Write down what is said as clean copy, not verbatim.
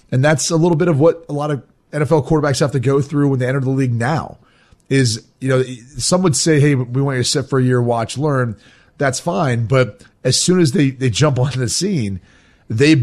And that's a little bit of what a lot of NFL quarterbacks have to go through when they enter the league now. Is, some would say, hey, we want you to sit for a year, watch, learn. That's fine. But as soon as they jump onto the scene, they